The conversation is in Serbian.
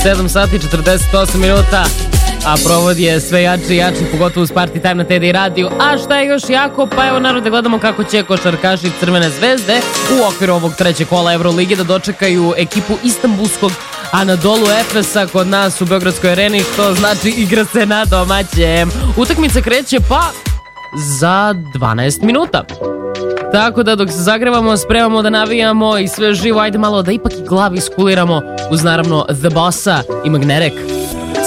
7 sati 48 minuta, a provod je sve jači i jači, pogotovo uz Party Time na TD radiju. A šta je još jako? Pa evo narod, da gledamo kako će košarkaši Crvene zvezde u okviru ovog trećeg kola Evrolige da dočekaju ekipu Istanbulskog Anadolu Efesa kod nas u Beogradskoj areni, što znači igra se na domaćem. Utakmica kreće pa za 12 minuta. Tako da dok se zagrevamo, spremamo da navijamo i sve živo, ajde malo da ipak i glavi iskuliramo uz naravno The Bossa i Magnerek.